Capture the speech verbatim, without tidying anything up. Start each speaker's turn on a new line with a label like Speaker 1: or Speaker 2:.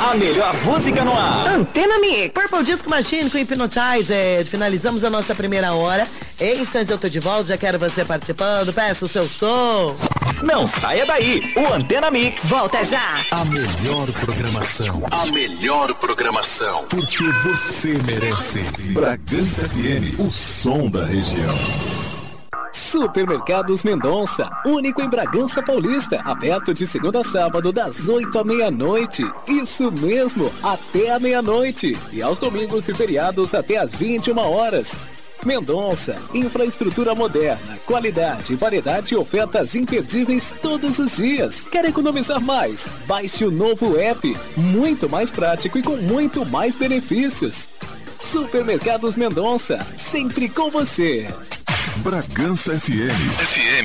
Speaker 1: A melhor música no ar.
Speaker 2: Antena Mix. Purple Disco Machine com Hypnotize. É, finalizamos a nossa primeira hora. Em instantes eu tô de volta, já quero você participando. Peça o seu som.
Speaker 1: Não saia daí. O Antena Mix
Speaker 2: volta já.
Speaker 3: A melhor programação. A melhor programação. Porque você merece. Bragança F M, o som da região.
Speaker 4: Supermercados Mendonça, único em Bragança Paulista, aberto de segunda a sábado das oito à meia-noite. Isso mesmo, até a meia-noite. E aos domingos e feriados até às vinte e uma horas. Mendonça, infraestrutura moderna, qualidade, variedade e ofertas imperdíveis todos os dias. Quer economizar mais? Baixe o novo app, muito mais prático e com muito mais benefícios. Supermercados Mendonça, sempre com você.
Speaker 3: Bragança F M. F M.